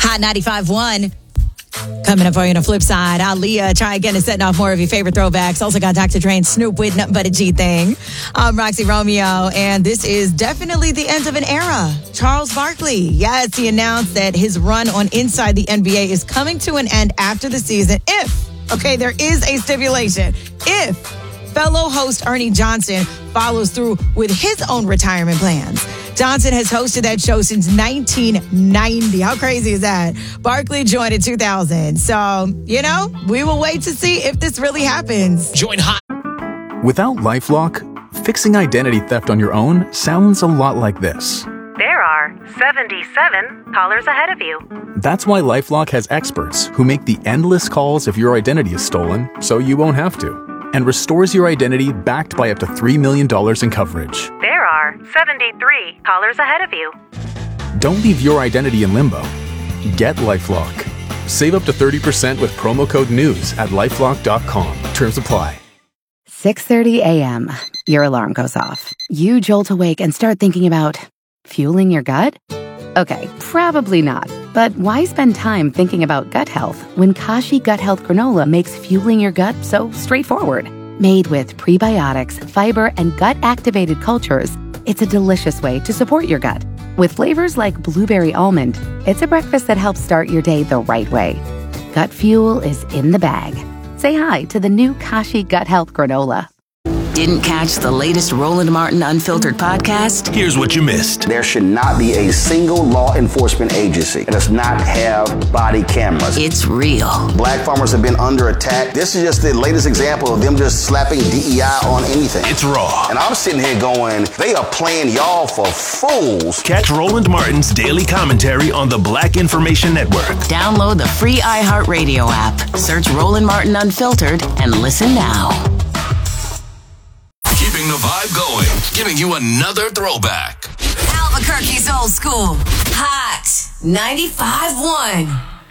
Hot 95.1. Coming up for you on the flip side, Aaliyah try again and setting off more of your favorite throwbacks. Also got Dr. Dre and Snoop with Nothing But a G Thing. I'm Roxy Romeo, and this is definitely the end of an era. Charles Barkley, yes, he announced that his run on Inside the NBA is coming to an end after the season there is a stipulation, if fellow host Ernie Johnson follows through with his own retirement plans. Johnson has hosted that show since 1990. How crazy is that? Barkley joined in 2000. So, we will wait to see if this really happens. Join Hot. Without LifeLock, fixing identity theft on your own sounds a lot like this. There are 77 callers ahead of you. That's why LifeLock has experts who make the endless calls if your identity is stolen, so you won't have to. And restores your identity backed by up to $3 million in coverage. There are 73 callers ahead of you. Don't leave your identity in limbo. Get LifeLock. Save up to 30% with promo code NEWS at LifeLock.com. Terms apply. 6:30 a.m. Your alarm goes off. You jolt awake and start thinking about fueling your gut? Okay, probably not. But why spend time thinking about gut health when Kashi Gut Health Granola makes fueling your gut so straightforward? Made with prebiotics, fiber, and gut-activated cultures, it's a delicious way to support your gut. With flavors like blueberry almond, it's a breakfast that helps start your day the right way. Gut fuel is in the bag. Say hi to the new Kashi Gut Health Granola. Didn't catch the latest Roland Martin Unfiltered podcast? Here's what you missed. There should not be a single law enforcement agency that does not have body cameras. It's real. Black farmers have been under attack. This is just the latest example of them just slapping DEI on anything. It's raw. And I'm sitting here going, they are playing y'all for fools. Catch Roland Martin's daily commentary on the Black Information Network. Download the free iHeartRadio app. Search Roland Martin Unfiltered and listen now. Keeping the vibe going, giving you another throwback. Albuquerque's old school. Hot 95.1.